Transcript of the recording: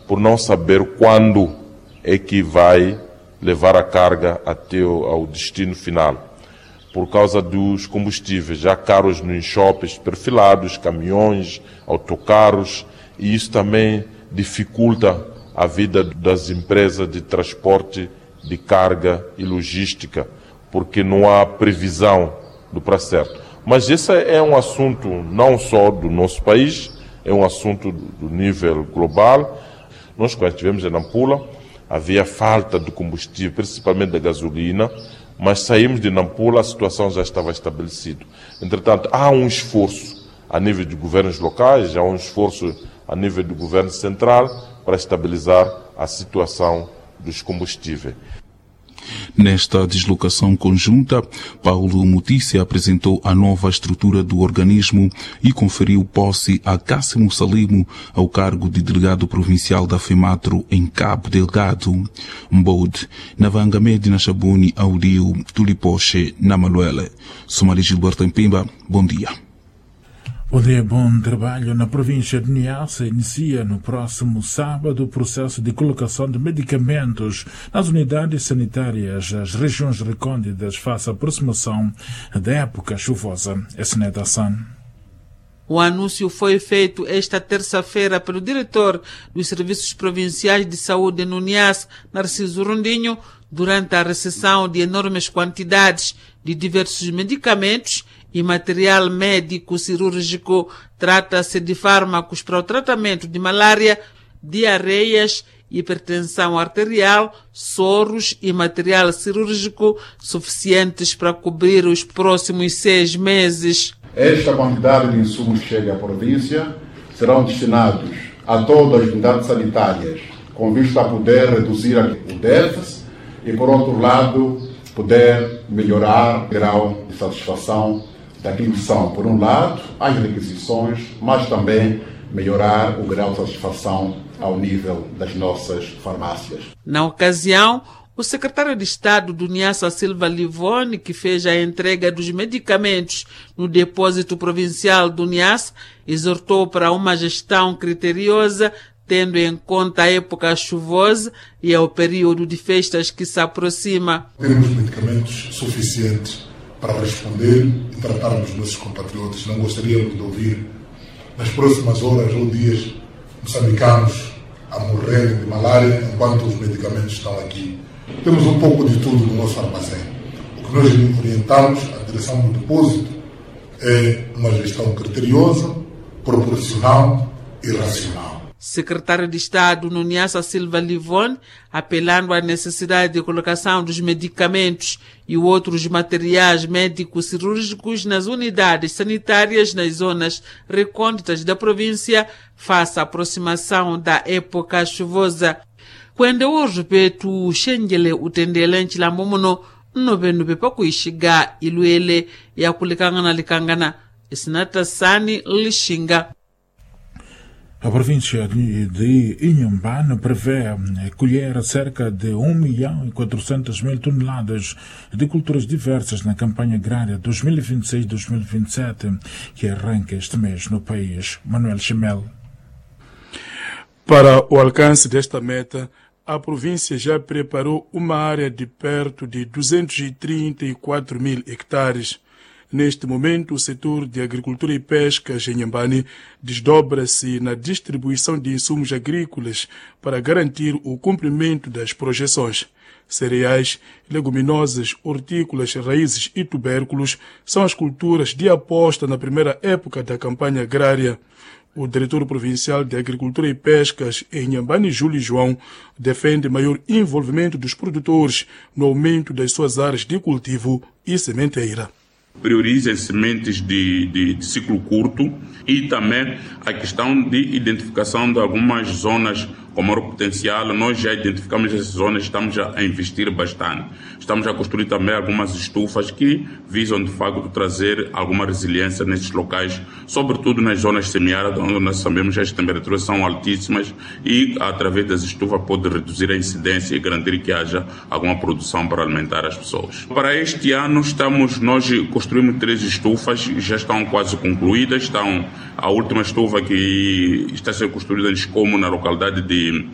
por não saber quando é que vai levar a carga até ao destino final. Por causa dos combustíveis já caros nos shoppings perfilados, caminhões, autocarros, e isso também dificulta a vida das empresas de transporte de carga e logística, porque não há previsão do prazo certo. Mas esse é um assunto não só do nosso país, é um assunto do nível global. Nós, quando estivemos em Nampula, havia falta de combustível, principalmente da gasolina, mas saímos de Nampula, a situação já estava estabelecida. Entretanto, há um esforço a nível de governos locais, há um esforço a nível do governo central para estabilizar a situação dos combustíveis. Nesta deslocação conjunta, Paulo Mutícia apresentou a nova estrutura do organismo e conferiu posse a Cássimo Salimo ao cargo de delegado provincial da FEMATRO em Cabo Delgado. Mbode, Navanga Medina Chabuni, Audio, Tulipoche, Namaluele. Somali Gilberto Empimba, bom dia. Bom dia, bom trabalho. Na província de Niassa inicia no próximo sábado o processo de colocação de medicamentos nas unidades sanitárias das regiões recônditas face à aproximação da época chuvosa. Esneta Hassan. O anúncio foi feito esta terça-feira pelo diretor dos Serviços Provinciais de Saúde no Niassa, Narciso Rondinho, durante a recepção de enormes quantidades de diversos medicamentos e material médico cirúrgico. Trata-se de fármacos para o tratamento de malária, diarreias, hipertensão arterial, soros e material cirúrgico suficientes para cobrir os próximos 6 meses. Esta quantidade de insumos que chega à província serão destinados a todas as unidades sanitárias, com vista a poder reduzir o déficit e, por outro lado, poder melhorar o grau de satisfação daquilo que são, por um lado, as requisições, mas também melhorar o grau de satisfação ao nível das nossas farmácias. Na ocasião, o secretário de Estado do Niassa, Silva Livone, que fez a entrega dos medicamentos no depósito provincial do Niassa, exortou para uma gestão criteriosa, tendo em conta a época chuvosa e ao período de festas que se aproxima. Temos medicamentos suficientes para responder e tratarmos os nossos compatriotas. Não gostaríamos de ouvir, nas próximas horas ou dias, moçambicanos a morrerem de malária enquanto os medicamentos estão aqui. Temos um pouco de tudo no nosso armazém. O que nós orientamos, a direção do depósito, é uma gestão criteriosa, proporcional e racional. Secretário de Estado no Niassa, Silva Livone, apelando à necessidade de colocação dos medicamentos e outros materiais médicos cirúrgicos nas unidades sanitárias nas zonas recônditas da província face à aproximação da época chuvosa. Quando o respeito Xengele utendelente la momono nube pa kuishiga iluele ya kulikangana likangana Esneta Sani Lixinga. A província de Inhambane prevê colher cerca de 1.400.000 toneladas de culturas diversas na campanha agrária 2026-2027, que arranca este mês no país. Manuel Chimel. Para o alcance desta meta, a província já preparou uma área de perto de 234.000 hectares. Neste momento, o setor de agricultura e pesca em Inhambane desdobra-se na distribuição de insumos agrícolas para garantir o cumprimento das projeções. Cereais, leguminosas, hortícolas, raízes e tubérculos são as culturas de aposta na primeira época da campanha agrária. O diretor provincial de Agricultura e Pescas em Inhambane, Júlio João, defende maior envolvimento dos produtores no aumento das suas áreas de cultivo e sementeira. Prioriza sementes de ciclo curto e também a questão de identificação de algumas zonas com maior potencial. Nós já identificamos essas zonas, estamos a investir bastante. Estamos a construir também algumas estufas que visam, de facto, trazer alguma resiliência nesses locais, sobretudo nas zonas semiáridas, onde nós sabemos que as temperaturas são altíssimas e, através das estufas, pode reduzir a incidência e garantir que haja alguma produção para alimentar as pessoas. Para este ano, nós construímos 3 estufas, já estão quase concluídas. A última estufa que está a ser construída em Escomo, na localidade de